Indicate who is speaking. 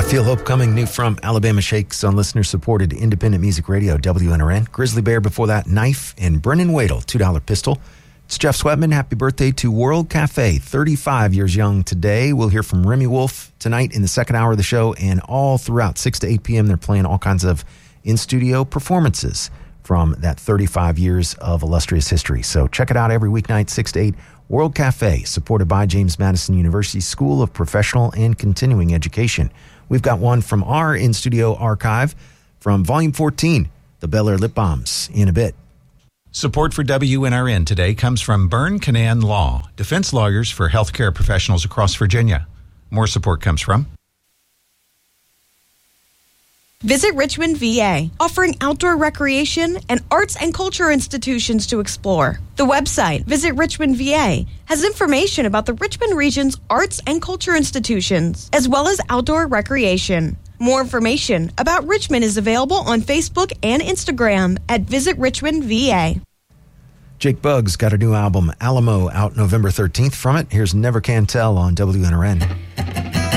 Speaker 1: Feel Hope Coming, new from Alabama Shakes on listener-supported independent music radio, WNRN. Grizzly Bear before that, Knife, and Brennan Wadle, $2 Pistol. It's Jeff Sweatman. Happy birthday to World Cafe, 35 years young today. We'll hear from Remy Wolf tonight in the second hour of the show, and all throughout 6 to 8 p.m. they're playing all kinds of in-studio performances from that 35 years of illustrious history. So check it out every weeknight, 6 to 8. World Cafe, supported by James Madison University School of Professional and Continuing Education. We've got one from our in-studio archive from Volume 14, the Bel Air Lip Bombs, in a bit.
Speaker 2: Support for WNRN today comes from Byrne Canaan Law, defense lawyers for healthcare professionals across Virginia. More support comes from
Speaker 3: Visit Richmond, VA, offering outdoor recreation and arts and culture institutions to explore. The website, Visit Richmond, VA, has information about the Richmond region's arts and culture institutions, as well as outdoor recreation. More information about Richmond is available on Facebook and Instagram at Visit Richmond, VA.
Speaker 1: Jake Bugg's got a new album, Alamo, out November 13th. From it, here's Never Can Tell on WNRN.